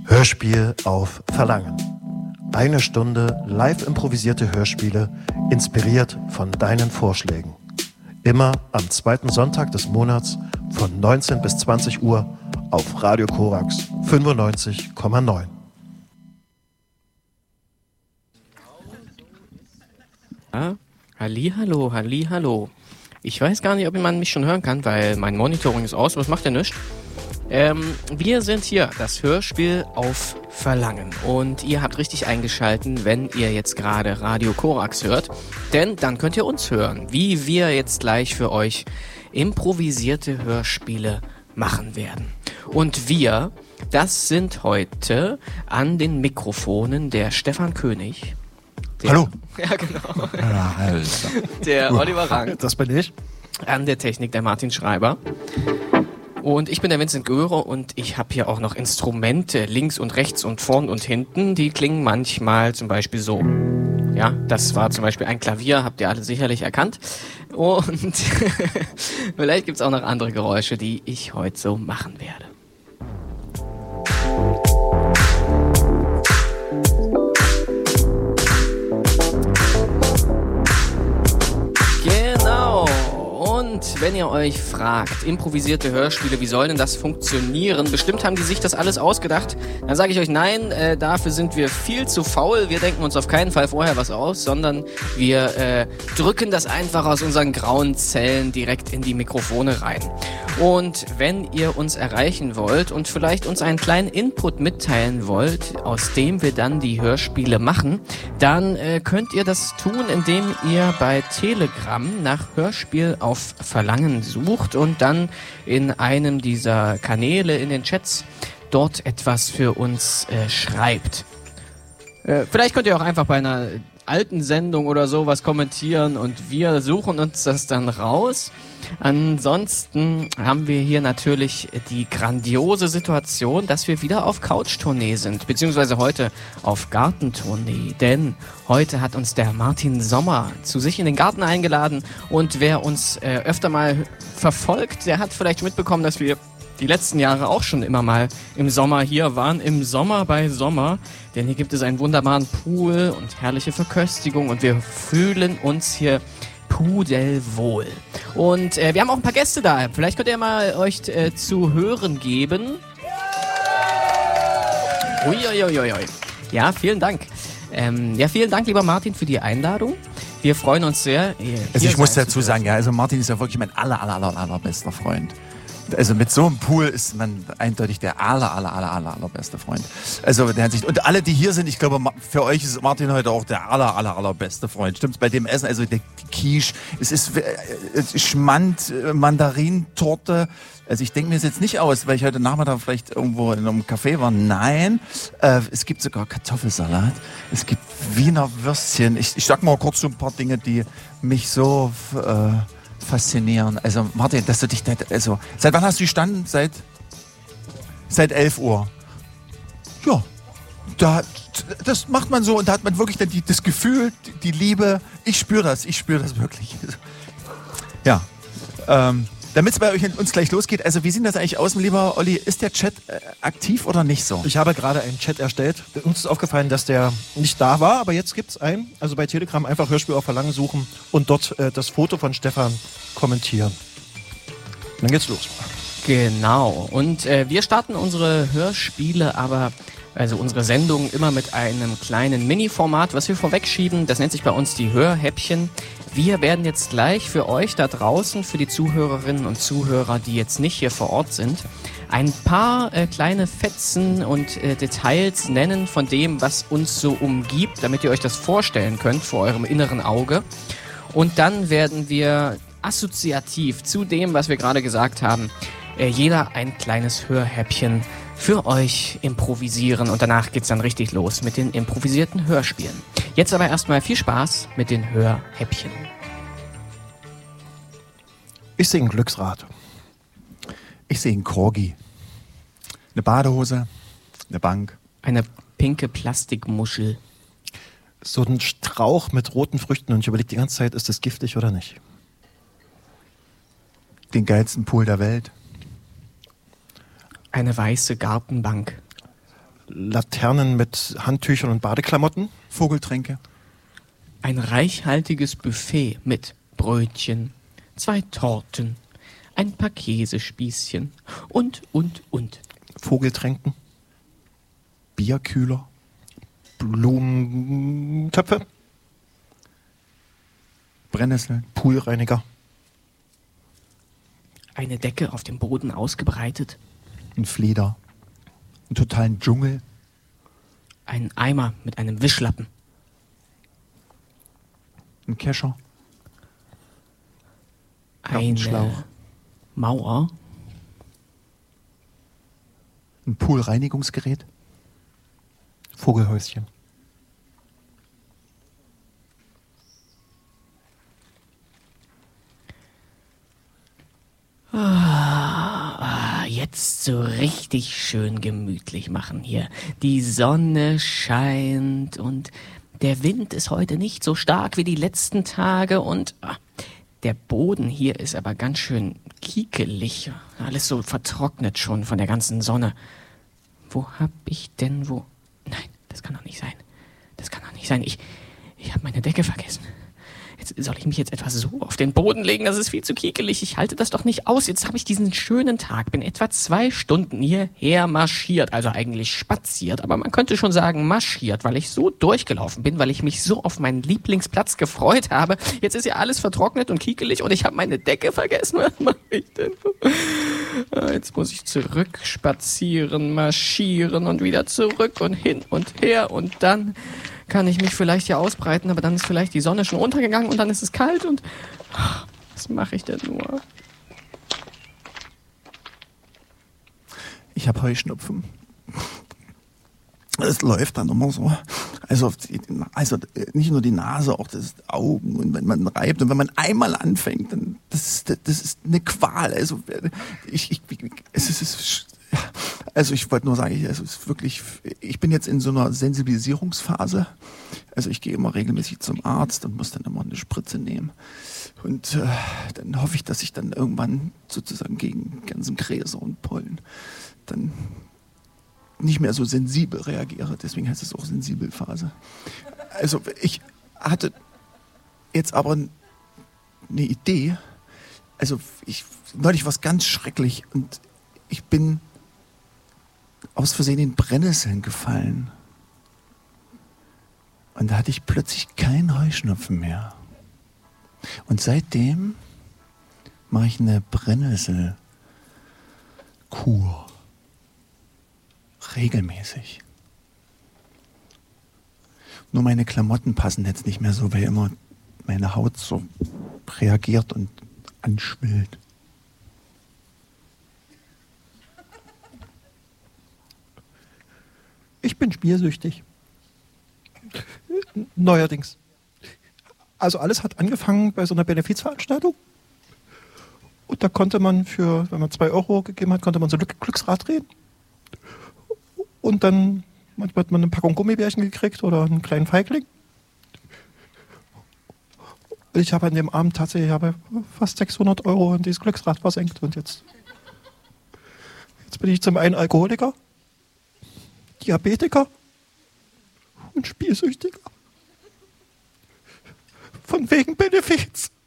Hörspiel auf Verlangen. Eine Stunde live improvisierte Hörspiele, inspiriert von deinen Vorschlägen. Immer am zweiten Sonntag des Monats von 19 bis 20 Uhr auf Radio Korax 95,9. Ja, Hallihallo, Hallihallo. Ich weiß gar nicht, ob man mich schon hören kann, weil mein Monitoring ist aus, aber es macht ja nichts. Wir sind hier, das Hörspiel auf Verlangen. Und ihr habt richtig eingeschalten, wenn ihr jetzt gerade Radio Korax hört. Denn dann könnt ihr uns hören, wie wir jetzt gleich für euch improvisierte Hörspiele machen werden. Und wir, das sind heute an den Mikrofonen der Stefan König. Hallo. Ja, genau. Der Oliver Rang. Das bin ich. An der Technik der Martin Schreiber. Und ich bin der Vincent Göre und ich habe hier auch noch Instrumente links und rechts und vorn und hinten. Die klingen manchmal zum Beispiel so. Ja, das war zum Beispiel ein Klavier, habt ihr alle sicherlich erkannt. Und vielleicht gibt's auch noch andere Geräusche, die ich heute so machen werde. Und wenn ihr euch fragt, improvisierte Hörspiele, wie soll denn das funktionieren? Bestimmt haben die sich das alles ausgedacht. Dann sage ich euch, nein, dafür sind wir viel zu faul. Wir denken uns auf keinen Fall vorher was aus, sondern wir drücken das einfach aus unseren grauen Zellen direkt in die Mikrofone rein. Und wenn ihr uns erreichen wollt und vielleicht uns einen kleinen Input mitteilen wollt, aus dem wir dann die Hörspiele machen, dann könnt ihr das tun, indem ihr bei Telegram nach Hörspiel auf Verlangen sucht und dann in einem dieser Kanäle in den Chats dort etwas für uns schreibt. Vielleicht könnt ihr auch einfach bei einer alten Sendung oder sowas kommentieren und wir suchen uns das dann raus. Ansonsten haben wir hier natürlich die grandiose Situation, dass wir wieder auf Couch-Tournee sind, beziehungsweise heute auf Gartentournee, denn heute hat uns der Martin Sommer zu sich in den Garten eingeladen und wer uns öfter mal verfolgt, der hat vielleicht mitbekommen, dass wir die letzten Jahre auch schon immer mal im Sommer hier waren, im Sommer bei Sommer, denn hier gibt es einen wunderbaren Pool und herrliche Verköstigung und wir fühlen uns hier pudelwohl. Und wir haben auch ein paar Gäste da, vielleicht könnt ihr mal euch zu hören geben. Uiuiuiui. Ja, vielen Dank. Vielen Dank, lieber Martin, für die Einladung. Wir freuen uns sehr. Also ich muss dazu sagen, ja, also Martin ist ja wirklich mein allerbester Freund. Also mit so einem Pool ist man eindeutig der allerbeste Freund. Also in der Hinsicht. Und alle, die hier sind, ich glaube, für euch ist Martin heute auch der allerbeste Freund. Stimmt's bei dem Essen? Also die Quiche, es ist Schmand, Mandarinentorte. Also ich denke mir das jetzt nicht aus, weil ich heute Nachmittag vielleicht irgendwo in einem Café war. Nein, es gibt sogar Kartoffelsalat. Es gibt Wiener Würstchen. Ich sag mal kurz so ein paar Dinge, die mich so faszinieren. Also Martin, dass du dich also seit wann hast du gestanden? Seit 11 Uhr. Ja, das macht man so und da hat man wirklich dann das Gefühl, die Liebe. Ich spüre das wirklich. Ja, damit es bei euch und uns gleich losgeht, also wie sieht das eigentlich aus, lieber Olli? Ist der Chat aktiv oder nicht so? Ich habe gerade einen Chat erstellt. Uns ist aufgefallen, dass der nicht da war, aber jetzt gibt's einen. Also bei Telegram einfach Hörspiel auf Verlangen suchen und dort das Foto von Stefan kommentieren. Und dann geht's los. Genau. Und wir starten unsere Hörspiele also unsere Sendung immer mit einem kleinen Mini-Format, was wir vorwegschieben. Das nennt sich bei uns die Hörhäppchen. Wir werden jetzt gleich für euch da draußen, für die Zuhörerinnen und Zuhörer, die jetzt nicht hier vor Ort sind, ein paar kleine Fetzen und Details nennen von dem, was uns so umgibt, damit ihr euch das vorstellen könnt vor eurem inneren Auge. Und dann werden wir assoziativ zu dem, was wir gerade gesagt haben, jeder ein kleines Hörhäppchen für euch improvisieren und danach geht's dann richtig los mit den improvisierten Hörspielen. Jetzt aber erstmal viel Spaß mit den Hörhäppchen. Ich sehe ein Glücksrad. Ich sehe einen Corgi. Eine Badehose, eine Bank. Eine pinke Plastikmuschel. So ein Strauch mit roten Früchten und ich überlege die ganze Zeit, ist das giftig oder nicht? Den geilsten Pool der Welt. Eine weiße Gartenbank. Laternen mit Handtüchern und Badeklamotten. Vogeltränke. Ein reichhaltiges Buffet mit Brötchen, 2 Torten, ein paar Käsespießchen und. Vogeltränken. Bierkühler. Blumentöpfe. Brennnesseln. Poolreiniger. Eine Decke auf dem Boden ausgebreitet, Ein Flieder. Einen totalen Dschungel. ein Eimer mit einem Wischlappen, Ein Kescher. eine Gartenschlauch. Mauer, Ein Poolreinigungsgerät. Vogelhäuschen. jetzt so richtig schön gemütlich machen hier. Die Sonne scheint und der Wind ist heute nicht so stark wie die letzten Tage und der Boden hier ist aber ganz schön kiekelig. Alles so vertrocknet schon von der ganzen Sonne. Wo hab ich denn wo? Nein, das kann doch nicht sein. Das kann doch nicht sein. Ich habe meine Decke vergessen. Soll ich mich jetzt etwa so auf den Boden legen? Das ist viel zu kiekelig. Ich halte das doch nicht aus. Jetzt habe ich diesen schönen Tag. Bin etwa 2 Stunden hierher marschiert. Also eigentlich spaziert. Aber man könnte schon sagen marschiert, weil ich so durchgelaufen bin, weil ich mich so auf meinen Lieblingsplatz gefreut habe. Jetzt ist ja alles vertrocknet und kiekelig und ich habe meine Decke vergessen. Was mache ich denn? Jetzt muss ich zurück spazieren, marschieren und wieder zurück und hin und her und dann kann ich mich vielleicht hier ausbreiten, aber dann ist vielleicht die Sonne schon untergegangen und dann ist es kalt und was mache ich denn nur? Ich habe Heuschnupfen. Es läuft dann immer so. Also nicht nur die Nase, auch das Augen. Und wenn man reibt und wenn man einmal anfängt, dann das ist eine Qual. Also ich wollte nur sagen, es ist wirklich, ich bin jetzt in so einer Sensibilisierungsphase. Also ich gehe immer regelmäßig zum Arzt und muss dann immer eine Spritze nehmen. Und dann hoffe ich, dass ich dann irgendwann sozusagen gegen ganzen Gräser und Pollen dann nicht mehr so sensibel reagiere. Deswegen heißt es auch Sensibelphase. Also ich hatte jetzt aber eine Idee. Also neulich war es ganz schrecklich und ich bin aus Versehen in Brennnesseln gefallen. Und da hatte ich plötzlich keinen Heuschnupfen mehr. Und seitdem mache ich eine Brennnesselkur. Regelmäßig. Nur meine Klamotten passen jetzt nicht mehr so, weil immer meine Haut so reagiert und anschwillt. Ich bin spielsüchtig. Neuerdings. Also alles hat angefangen bei so einer Benefizveranstaltung. Und da konnte man wenn man 2 Euro gegeben hat, konnte man so Glücksrad drehen. Und dann, manchmal hat man eine Packung Gummibärchen gekriegt oder einen kleinen Feigling. Ich habe an dem Abend tatsächlich fast 600 Euro in dieses Glücksrad versenkt. Und jetzt bin ich zum einen Alkoholiker, Diabetiker und Spielsüchtiger. Von wegen Benefiz.